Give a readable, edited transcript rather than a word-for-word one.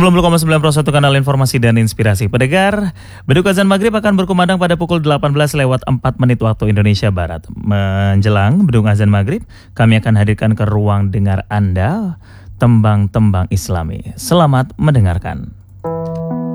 90,9 kanal informasi dan inspirasi. Pendengar, beduk azan maghrib akan berkumandang pada pukul 18:04 waktu Indonesia Barat. Menjelang beduk azan maghrib, kami akan hadirkan ke ruang dengar Anda tembang-tembang Islami. Selamat mendengarkan.